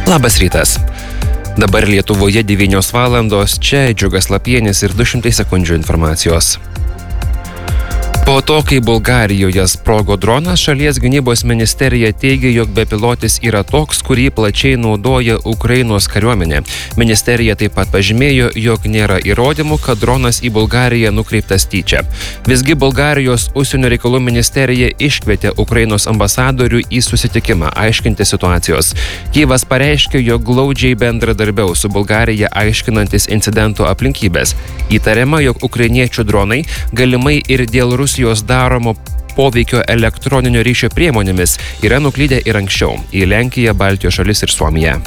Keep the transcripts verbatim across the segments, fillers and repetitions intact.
Labas rytas. Dabar Lietuvoje devynios valandos, čia Džiugas Lapienis ir du šimtai sekundžių informacijos. Po to, kai Bulgarijoje sprogo dronas, šalies gynybos ministerija teigia, jog bepilotis yra toks, kurį plačiai naudoja Ukrainos kariuomenė. Ministerija taip pat pažymėjo, jog nėra įrodymų, kad dronas į Bulgariją nukreiptas tyčia. Visgi Bulgarijos užsienio reikalų ministerija iškvietė Ukrainos ambasadorių į susitikimą aiškinti situacijos. Kyjivas pareiškė, jog glaudžiai bendradarbiaus su Bulgarija aiškinantis incidento aplinkybės. Įtariama, jog ukrainiečių dronai galimai ir dėl Rusijos jos daromo poveikio elektroninio ryšio priemonėmis yra nuklydę ir anksčiau į Lenkiją, Baltijos šalis ir Suomiją.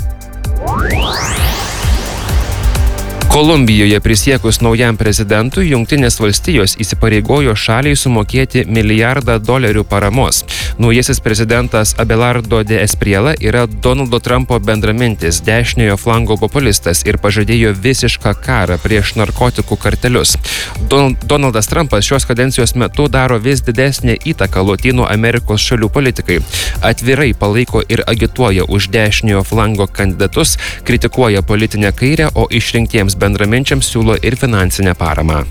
Kolumbijoje prisiekus naujam prezidentui, Jungtinės valstijos įsipareigojo šaliai sumokėti milijardą dolerių paramos. Naujasis prezidentas Abelardo de Espriella yra Donaldo Trumpo bendramintis, dešiniojo flango populistas ir pažadėjo visišką karą prieš narkotikų kartelius. Don- Donaldas Trumpas šios kadencijos metu daro vis didesnę įtaką Lotynų Amerikos šalių politikai. Atvirai palaiko ir agituoja už dešiniojo flango kandidatus, kritikuoja politinę kairę, o išrinktiems bendraminčiams siūlo ir finansinę paramą.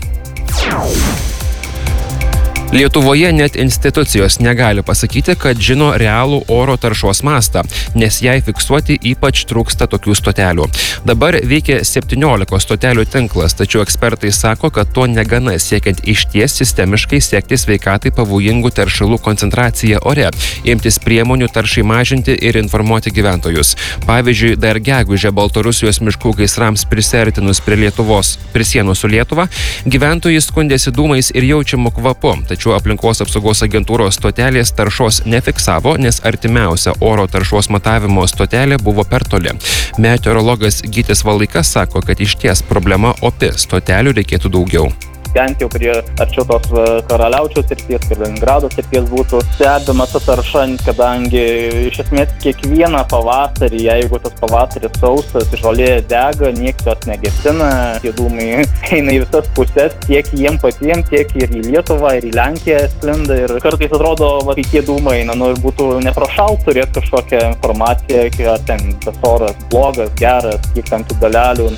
Lietuvoje net institucijos negali pasakyti, kad žino realų oro taršos mastą, nes jai fiksuoti ypač trūksta tokių stotelių. Dabar veikia septyniolika stotelių tinklas, tačiau ekspertai sako, kad to negana siekiant išties sistemiškai sekti sveikatai pavojingų teršalų koncentraciją ore, imtis priemonių taršai mažinti ir informuoti gyventojus. Pavyzdžiui, dar gegužę Baltarusijos miškų gaisrams prisertinus prie Lietuvos, prie sienos su Lietuva, gyventojai skundėsi dūmais ir jaučiamu kvapu. Tačiau aplinkos apsaugos agentūros stotelės taršos nefiksavo, nes artimiausia oro taršos matavimo stotelė buvo per toli. Meteorologas Gytis Valaikas sako, kad išties problema opi, stotelių reikėtų daugiau. Bent jau prie arčiau tos Karaliaučiaus srities, Kaliningrado srities būtų stebima ta tarša, kadangi iš esmės kiekvieną pavasarį, jeigu tas pavasaris sausas, žolė dega, niekas jos negesina, tie dūmai eina į visas pusės, tiek jiem patiem, tiek ir į Lietuvą, ir į Lenkiją sklinda, ir kartais atrodo, va, kai tie dūmai eina, nu ir būtų neprašaut turėti kažkokią informaciją, ar ten tas oras blogas, geras, kiek ten tų dalelių.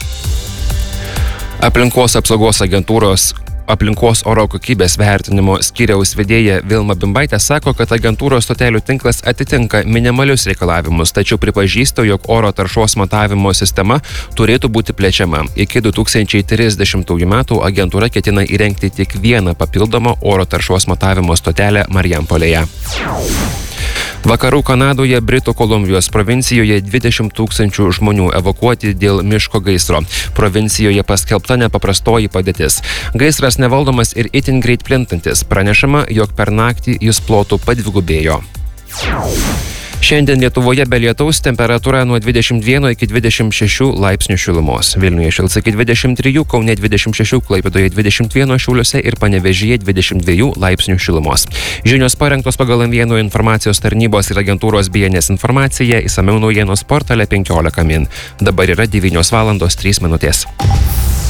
Aplinkos apsaugos agentūros aplinkos oro kokybės vertinimo skyriaus vedėja Vilma Bimbaitė sako, kad agentūros stotelių tinklas atitinka minimalius reikalavimus, tačiau pripažįsta, jog oro taršos matavimo sistema turėtų būti plečiama. Iki du tūkstančiai trisdešimtųjų metų agentūra ketina įrengti tik vieną papildomą oro taršos matavimo stotelę Marijampolėje. Vakarų Kanadoje, Britų Kolumbijos provincijoje dvidešimt tūkstančių žmonių evakuoti dėl miško gaisro. Provincijoje paskelbta nepaprastoji padėtis. Gaisras nevaldomas ir itin greit plintantis. Pranešama, jog per naktį jis plotų padvigubėjo. Šiandien Lietuvoje be lietaus temperatūra nuo dvidešimt vieno iki dvidešimt šešių laipsnių šilumos. Vilniuje šils iki dvidešimt trijų, Kaune dvidešimt šešių, Klaipėdoje dvidešimt vieno, Šiauliuose ir Panevėžyje dvidešimt dviejų laipsnių šilumos. Žinios parengtos pagal M vieno informacijos tarnybos ir agentūros B N S informaciją, išsamiau naujienos portale penkiolika min. Dabar yra devynios valandos trys minutės.